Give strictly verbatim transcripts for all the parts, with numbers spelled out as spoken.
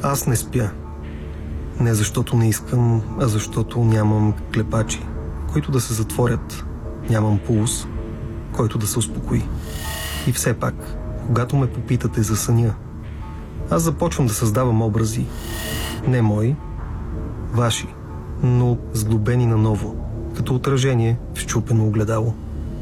Аз не спя. Не защото не искам, а защото нямам клепачи, които да се затворят. Нямам пулс, който да се успокои. И все пак, когато ме попитате за съня, аз започвам да създавам образи. Не мои, ваши, но сглобени наново, като отражение в счупено огледало.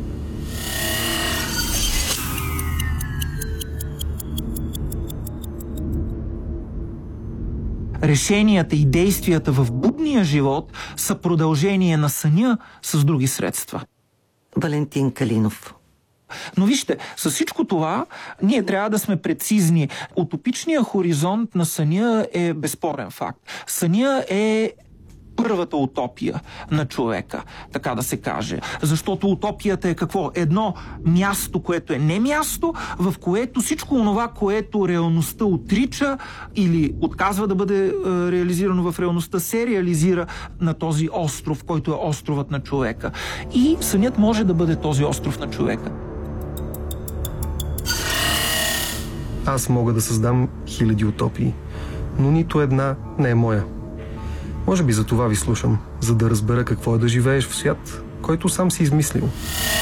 Решенията и действията в будния живот са продължение на съня с други средства. Валентин Калинов. Но вижте, с всичко това ние трябва да сме прецизни. Утопичният хоризонт на съня е безспорен факт. Съня е първата утопия на човека, така да се каже. Защото утопията е какво? Едно място, което е не място, в което всичко онова, което реалността отрича или отказва да бъде е, реализирано в реалността, се реализира на този остров, който е островът на човека. И сънят може да бъде този остров на човека. Аз мога да създам хиляди утопии, но нито една не е моя. Може би за това ви слушам, за да разбера какво е да живееш в свят, който сам си измислил.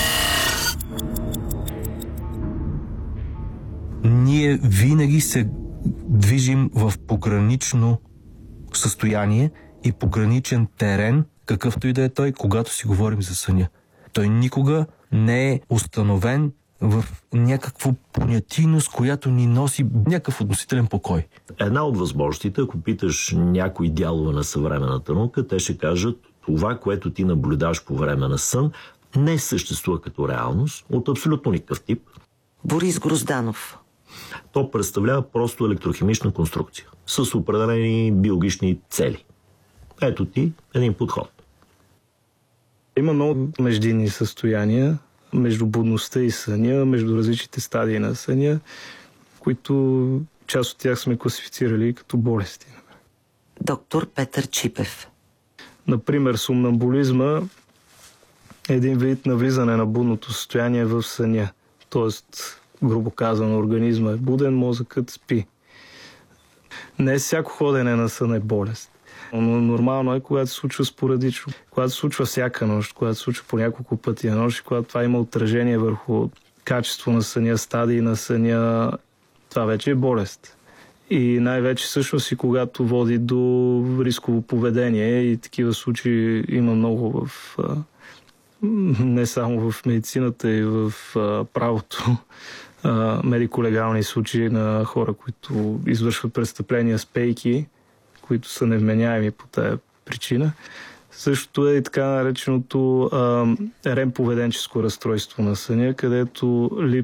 Ние винаги се движим в погранично състояние и пограничен терен, какъвто и да е той, когато си говорим за съня. Той никога не е установен в някакво понятийност, която ни носи някакъв относителен покой. Една от възможностите, ако питаш някои дялове на съвременната наука, те ще кажат, това, което ти наблюдаваш по време на сън, не съществува като реалност от абсолютно никакъв тип. Борис Грозданов. То представлява просто електрохимична конструкция с определени биологични цели. Ето ти един подход. Има много междинни състояния между будността и съня, между различните стадии на съня, които част от тях сме класифицирали като болести. Доктор Петър Чипев. Например, сомнамбулизма е един вид навлизане на будното състояние в съня. Тоест, грубо казано, организма е буден, мозъкът спи. Не всяко ходене на сън е болест. Но нормално е, когато се случва спорадично. Когато се случва всяка нощ, когато се случва по няколко пъти на нощ, когато това има отражение върху качество на съня, стадии на съня, това вече е болест. И най-вече всъщност и когато води до рисково поведение, и такива случаи има много в не само в медицината, и в правото. Медико-легални случаи на хора, които извършват престъпления с пейки, които са невменяеми по тая причина. Същото е и така нареченото рем поведенческо разстройство на съня, където